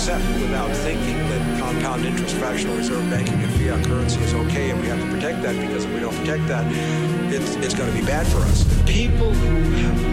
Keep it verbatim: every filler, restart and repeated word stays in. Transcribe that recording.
accept without thinking that compound interest, fractional reserve banking, and fiat currency is okay, and we have to protect that, because if we don't protect that, it's, it's going to be bad for us. People who have